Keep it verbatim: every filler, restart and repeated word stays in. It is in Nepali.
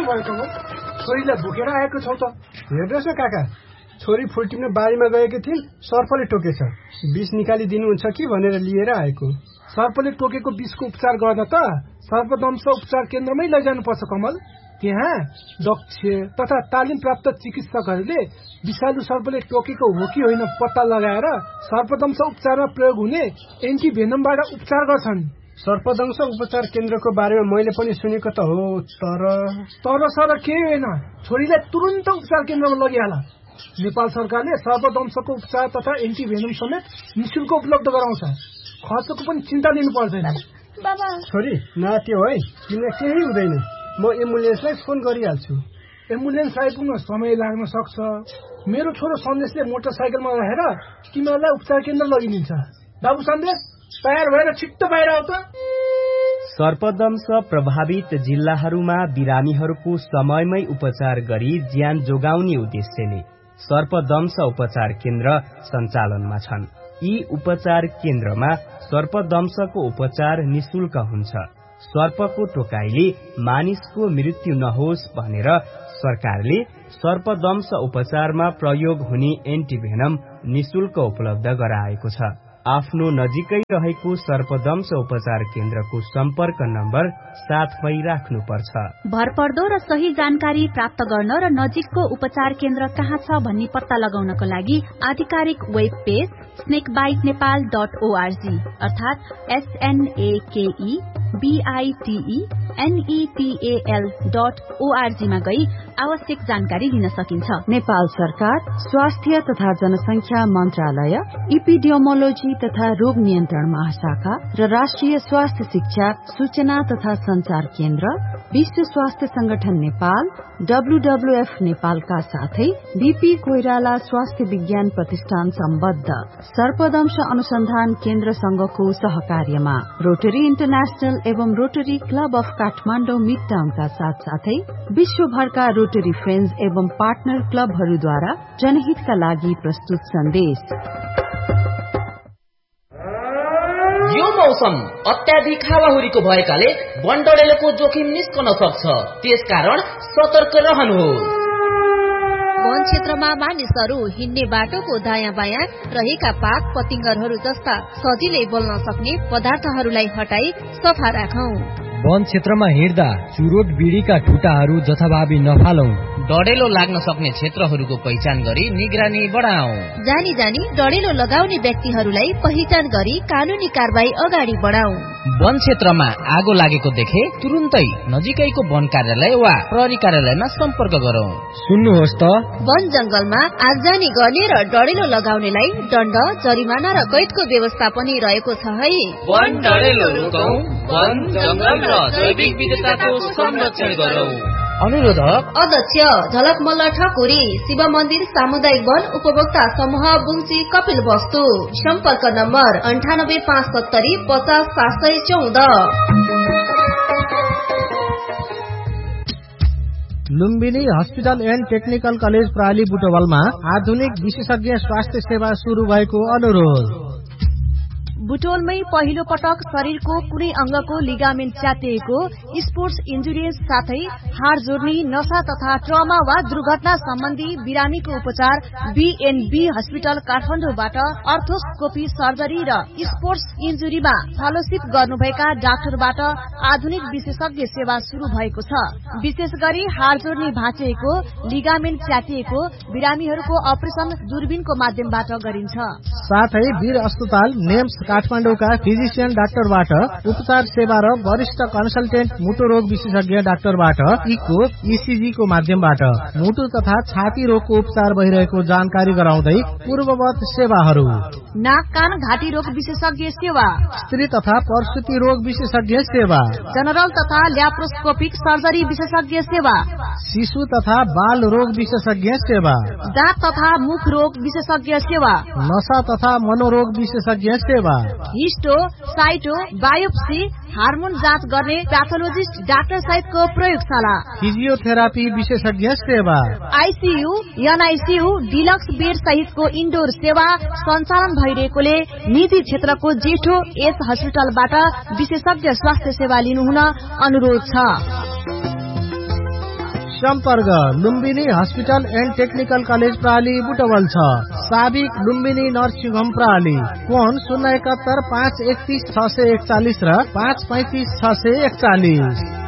भयो कमल? छोरीलाई भुकेर आएको छौ त? हेर्नुहोस् न काका, छोरी फुल टिप्न बारीमा गएकी थिइन्, सर्पले टोकेछ। विष निकालिदिनुहुन्छ कि भनेर लिएर आएको। सर्पले टोकेको विषको उपचार गर्न त सर्पदंश उपचार केन्द्रमै लैजानुपर्छ कमल। त्यहाँ दक्ष तथा तालिम प्राप्त चिकित्सकहरूले विषालु सर्पले टोकेको हो कि होइन पत्ता लगाएर सर्पदंश उपचारमा प्रयोग हुने एन्टी भेनमबाट उपचार गर्छन्। सर्पदंश उपचार केन्द्रको बारेमा मैले पनि सुनेको त हो, तर तर सर केही होइन। छोरीलाई तुरुन्त उपचार केन्द्रमा लगिहाल। नेपाल सरकारले सर्पदंशको उपचार तथा एन्टी भेनम समेत निःशुल्क उपलब्ध गराउँछ। खर्चको पनि चिन्ता लिनु पर्दैन। बाबा छोरी नात्यो है, तिमीलाई केही हुँदैन। म एम्बुलेन्सलाई फोन गरिहाल्छु। एम्बुलेन्स आइपुग्न समय लाग्न सक्छ। मेरो छोरो सन्देशले मोटरसाइकलमा रहेर तिमीहरूलाई उपचार केन्द्र लगिदिन्छ। बाबु सन्देश, तयार भएर छिट्टो बाहिर आऊ त। सर्पदंश प्रभावित जिल्लाहरूमा बिरामीहरूको समयमै उपचार गरी ज्यान जोगाउने उद्देश्यले सर्पदंश उपचार केन्द्र सञ्चालनमा छन्। यी उपचार केन्द्रमा सर्पदंशको उपचार निशुल्क हुन्छ। सर्पको टोकाइले मानिसको मृत्यु नहोस् भनेर सरकारले सर्पदंश उपचारमा प्रयोग हुने एन्टिभेनम निशुल्क उपलब्ध गराएको छ। आफ्नो नजिकै रहेको सर्पदंश उपचार केन्द्रको सम्पर्क नम्बर साथमै राख्नुपर्छ। भरपर्दो र सही जानकारी प्राप्त गर्न र नजिकको उपचार केन्द्र कहाँ छ भन्ने पत्ता लगाउनको लागि आधिकारिक web page स्नेकबाइट Nepal dot ORG अर्थात एसएनएकेई बीआईटीई एनईपीएल डट ओआरजी मा गई आवश्यक जानकारी लिन सकिन्छ। नेपाल सरकार स्वास्थ्य तथा जनसंख्या मन्त्रालय, इपिडियोमोलोजी तथा रोग नियन्त्रण महाशाखा र राष्ट्रिय स्वास्थ्य शिक्षा सूचना तथा संचार केन्द्र, विश्व स्वास्थ्य संगठन नेपाल, डब्ल्यूडब्ल्यूएफ नेपालका साथै बीपी कोइराला स्वास्थ्य विज्ञान प्रतिष्ठान सम्बद्ध सर्पदंश अनुसन्धान केन्द्र संघको सहकार्यमा रोटरी इन्टरनेशनल एवं rotary club of Kathmandu mid टाउनका साथ साथै विश्वभरका रोटरी फ्रेन्ड्स एवं पार्टनर क्लबहरूद्वारा जनहितका लागि प्रस्तुत सन्देश। यो मौसम अत्याधिक हावाहुरीको भएकाले वनडरेलोको जोखिम निस्कन सक्छ। त्यसकारण सतर्क रहनुहोस्। वन क्षेत्रमा मानिसहरू हिँड्ने बाटोको दायाँ बायाँ रहेका पात पतिंगरहरू जस्ता सजिलै बोल्न सक्ने पदार्थहरूलाई हटाई सफा राखौं। वन क्षेत्रमा हिँड्दा चुरोट बिडीका ठुटाहरू जथाभावी नफालौं। डढेलो लाग्न सक्ने क्षेत्रहरूको पहिचान गरी निगरानी बढाऊ। जानी जानी डढेलो लगाउने व्यक्तिहरूलाई पहिचान गरी कानूनी कारबाही अगाडि बढाऊ। वन क्षेत्रमा आगो लागेको देखे तुरुन्तै नजिकैको वन कार्यालय वा प्रहरी कार्यालयमा सम्पर्क गरौं। सुन्नुहोस् त, वन जंगलमा आगजानी गर्ने र डढेलो लगाउनेलाई दण्ड, जरिमाना र कैदको व्यवस्था पनि रहेको छ है। वन डढेलो रोकौं, वन जंगल र जैविक विविधताको संरक्षण गरौं। अनुरोधक अध्यक्ष झलक मल्ल ठकुरी, शिव मन्दिर सामुदायिक वन उपभोक्ता समूह बुङ्ची कपिल वस्तु। सम्पर्क नम्बर अन्ठानब्बे पाँच सत्तरी पचास सात सय चौध। Lumbini hospital and technical college प्राली बुटवलमा आधुनिक विशेषज्ञ स्वास्थ्य सेवा शुरू भएको अनुरोध। बुटोलमै पहिलो पटक शरीरको कुनै अंगको लिगामेन्ट च्यातिएको, स्पोर्ट्स इन्जुरिज साथै हाड जोड्ने, नशा तथा ट्रमा वा दुर्घटना सम्बन्धी बिरामीको उपचार बीएनबी हस्पिटल काठमाडौँबाट अर्थोस्कोपी सर्जरी र स्पोर्ट्स इन्जुरीमा फेलोशिप गर्नुभएका डाक्टरबाट आधुनिक विशेषज्ञ सेवा शुरू भएको छ। विशेष गरी हाड जोड्ने भाँचिएको, लिगामेन्ट च्यातिएको बिरामीहरूको अपरेसन दूरबीनको माध्यमबाट गरिन्छ। साथै वीर अस्पताल नेम्स काठमाडौँका फिजिशियन डाक्टरबाट उपचार सेवा र वरिष्ठ कन्सल्टेन्ट मुटु रोग विशेषज्ञ डाक्टरबाट इको इसिजी को माध्यमबाट मुटु तथा छाती रोगको उपचार भइरहेको जानकारी गराउँदै पूर्ववत सेवाहरू: नाक कान घाँटी रोग विशेषज्ञ सेवा, स्त्री तथा प्रसुति रोग विशेषज्ञ सेवा, जनरल तथा ल्याप्रोस्कोपिक सर्जरी विशेषज्ञ सेवा, शिशु तथा बाल रोग विशेषज्ञ सेवा, दाँत तथा मुख रोग विशेषज्ञ सेवा, नशा तथा मनोरोग विशेषज्ञ सेवा, हिस्टो, साइटो, बायोप्सी, हार्मोन जाँच गर्ने प्याथोलोजिस्ट डाक्टर सहितको प्रयोगशाला, फिजियोथेरापी विशेषज्ञ सेवा, आइसियू, एनआइसियू, डिलक्स बेड सहितको इन्डोर सेवा सञ्चालन भइरहेकोले निजी क्षेत्रको जेठो एस हस्पिटलबाट विशेषज्ञ स्वास्थ्य सेवा लिनुहुन अनुरोध छ। सम्पर्क Lumbini hospital and technical college प्राली Butwal छ। साबिक लुम्बिनी नर्सिङ होम प्राली। फोन शून्य एकहत्तर पाँच एकतीस छ सय एकचालिस र पाँच पैँतिस छ सय एकचालिस।